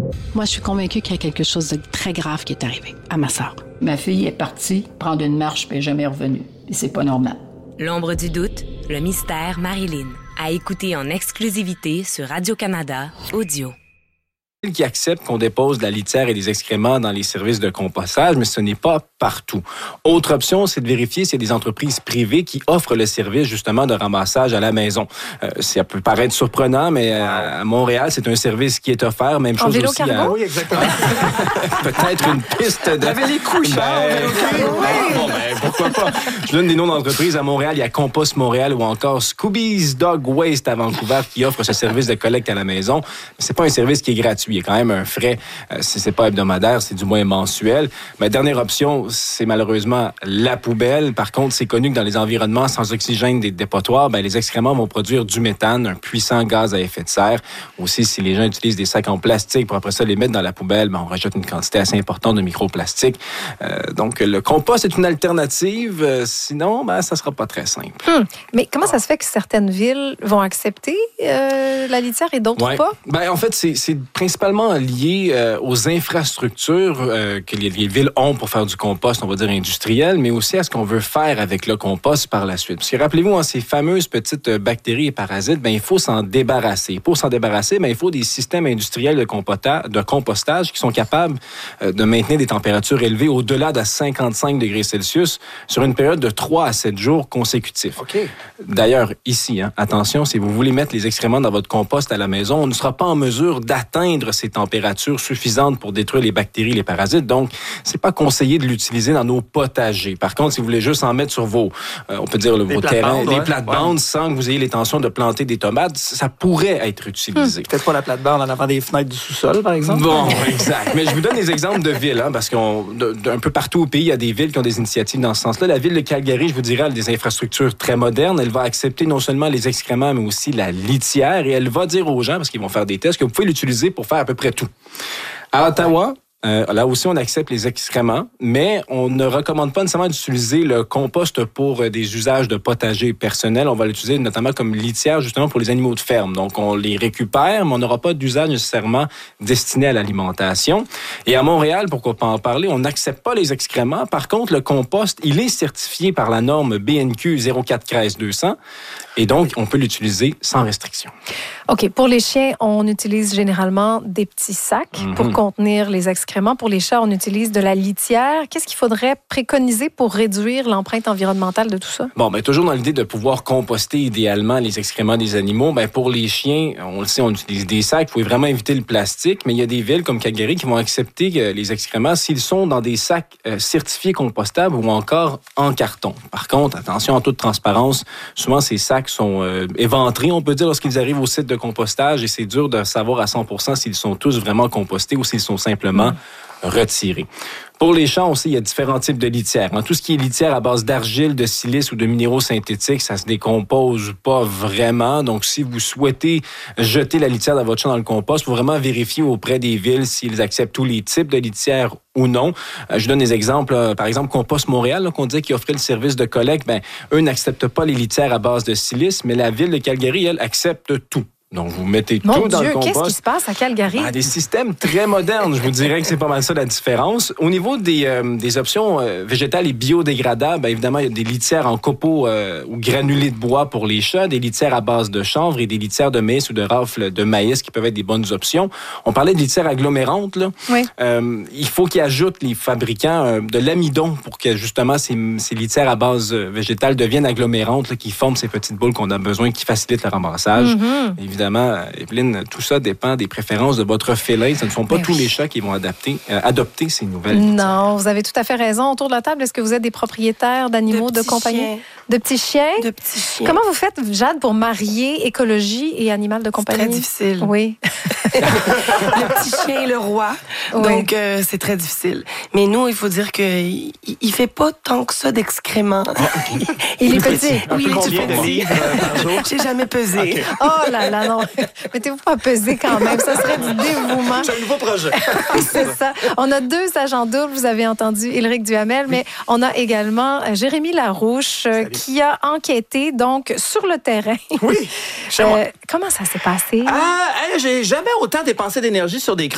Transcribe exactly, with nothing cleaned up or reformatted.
Moi, je suis convaincue qu'il y a quelque chose de très grave qui est arrivé à ma sœur. Ma fille est partie prendre une marche puis elle n'est jamais revenue. Et c'est pas normal. L'ombre du doute, le mystère Marilyn. À écouter en exclusivité sur Radio-Canada Audio. Qui acceptent qu'on dépose de la litière et des excréments dans les services de compostage, mais ce n'est pas partout. Autre option, c'est de vérifier s'il y a des entreprises privées qui offrent le service justement de ramassage à la maison. Euh, ça peut paraître surprenant, mais à Montréal, c'est un service qui est offert. Même chose en vélo aussi cargo? à... Oui, exactement. Peut-être une piste de... Avec les couches, ben, hein, en vélo cargo. Oui. Bon, ben, pourquoi pas. Je donne des noms d'entreprises. À Montréal, il y a Compost Montréal ou encore Scooby's Dog Waste à Vancouver qui offre ce service de collecte à la maison. Mais c'est pas un service qui est gratuit. Il y a quand même un frais. Euh, c'est, c'est pas hebdomadaire, c'est du moins mensuel. Ma dernière option, c'est malheureusement la poubelle. Par contre, c'est connu que dans les environnements sans oxygène des dépotoirs, ben, les excréments vont produire du méthane, un puissant gaz à effet de serre. Aussi, si les gens utilisent des sacs en plastique pour après ça les mettre dans la poubelle, ben, on rejette une quantité assez importante de microplastiques. Euh, donc, le compost est une alternative. Euh, sinon, ben, ça sera pas très simple. Hum. Mais comment ça se fait que certaines villes vont accepter euh, la litière et d'autres ouais. pas? Ben, en fait, c'est, c'est principalement lié euh, aux infrastructures euh, que les, les villes ont pour faire du compost, on va dire industriel, mais aussi à ce qu'on veut faire avec le compost par la suite. Parce que rappelez-vous, hein, ces fameuses petites bactéries et parasites, ben, il faut s'en débarrasser. Pour s'en débarrasser, ben, il faut des systèmes industriels de, compota- de compostage qui sont capables euh, de maintenir des températures élevées au-delà de cinquante-cinq degrés Celsius sur une période de trois à sept jours consécutifs. Okay. D'ailleurs, ici, hein, attention, si vous voulez mettre les excréments dans votre compost à la maison, on ne sera pas en mesure d'atteindre ces températures suffisantes pour détruire les bactéries, les parasites. Donc, c'est pas conseillé de l'utiliser dans nos potagers. Par contre, si vous voulez juste en mettre sur vos, euh, on peut dire, le, vos terrains, les ouais. plates-bandes, ouais. sans que vous ayez l'intention de planter des tomates, ça pourrait être utilisé. Hum, peut-être pas la plate-bande en avant des fenêtres du sous-sol, par exemple. Bon, exact. Mais je vous donne des exemples de villes, hein, parce qu'on, d'un peu partout au pays, il y a des villes qui ont des initiatives dans ce sens-là. La ville de Calgary, je vous dirais, elle a des infrastructures très modernes. Elle va accepter non seulement les excréments, mais aussi la litière. Et elle va dire aux gens, parce qu'ils vont faire des tests, que vous pouvez l'utiliser pour faire à peu près tout. À Ottawa, Euh, là aussi, on accepte les excréments, mais on ne recommande pas nécessairement d'utiliser le compost pour euh, des usages de potager personnels. On va l'utiliser notamment comme litière, justement, pour les animaux de ferme. Donc, on les récupère, mais on n'aura pas d'usage nécessairement destiné à l'alimentation. Et à Montréal, pourquoi pas en parler, on n'accepte pas les excréments. Par contre, le compost, il est certifié par la norme B N Q zéro quatre treize deux cents. Et donc, on peut l'utiliser sans restriction. OK. Pour les chiens, on utilise généralement des petits sacs mm-hmm. pour contenir les excréments. Pour les chats, on utilise de la litière. Qu'est-ce qu'il faudrait préconiser pour réduire l'empreinte environnementale de tout ça? Bon, ben toujours dans l'idée de pouvoir composter idéalement les excréments des animaux. Ben pour les chiens, on le sait, on utilise des sacs. Vous pouvez vraiment éviter le plastique, mais il y a des villes comme Calgary qui vont accepter les excréments s'ils sont dans des sacs euh, certifiés compostables ou encore en carton. Par contre, attention, en toute transparence, souvent ces sacs sont euh, éventrés, on peut dire, lorsqu'ils arrivent au site de compostage, et c'est dur de savoir à cent pour cent s'ils sont tous vraiment compostés ou s'ils sont simplement mmh. retirés. Pour les champs aussi, il y a différents types de litière. Tout ce qui est litière à base d'argile, de silice ou de minéraux synthétiques, ça se décompose pas vraiment. Donc, si vous souhaitez jeter la litière dans votre champ dans le compost, il faut vraiment vérifier auprès des villes s'ils acceptent tous les types de litière ou non. Je donne des exemples. Par exemple, Compost Montréal, là, qu'on dit qu'il offrait le service de collecte, ben, eux n'acceptent pas les litières à base de silice, mais la ville de Calgary, elle, accepte tout. Donc, vous mettez Mon tout Dieu, dans le compost. Qu'est-ce qui se passe à Calgary? Ah, des systèmes très modernes. Je vous dirais que c'est pas mal ça la différence. Au niveau des, euh, des options euh, végétales et biodégradables, ben, évidemment, il y a des litières en copeaux euh, ou granulés de bois pour les chats, des litières à base de chanvre et des litières de maïs ou de rafle de maïs qui peuvent être des bonnes options. On parlait de litières agglomérantes, là. Oui. Euh, il faut qu'ils ajoutent, les fabricants, euh, de l'amidon pour que, justement, ces, ces litières à base végétale deviennent agglomérantes, là, qui forment ces petites boules qu'on a besoin, qui facilitent le ramassage. Mm-hmm. Évidemment, Evelyne, tout ça dépend des préférences de votre félin. Ce ne sont pas Mais tous oui. les chats qui vont adapter, euh, adopter ces nouvelles Non, litières. vous avez tout à fait raison. Autour de la table, est-ce que vous êtes des propriétaires d'animaux de, de compagnie? Chiens. De petits chiens? De petits chiens. Comment vous faites, Jade, pour marier écologie et animal de compagnie? C'est très difficile. Oui. Le petit chien est le roi. Oui. Donc, euh, c'est très difficile. Mais nous, il faut dire qu'il ne fait pas tant que ça d'excréments. Ah, okay. Il est petit. Oui, il est combien de livres euh, par jour? J'ai jamais pesé. Okay. Oh là là, non. Mettez-vous pas à peser quand même. Ça serait du dévouement. C'est un nouveau projet. C'est ça. On a deux agents doubles. Vous avez entendu Éric Duhamel, oui. mais on a également Jérémy Larouche euh, qui a enquêté donc sur le terrain. Oui, chez moi. Euh, comment ça s'est passé? Ah, hey, j'ai jamais autant dépensé d'énergie sur des